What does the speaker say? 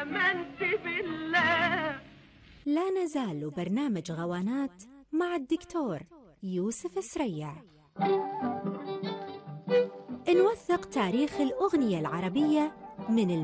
آمنت بالله. لا نزال برنامج غوانات مع الدكتور يوسف السريع. نوثق تاريخ الأغنية العربية من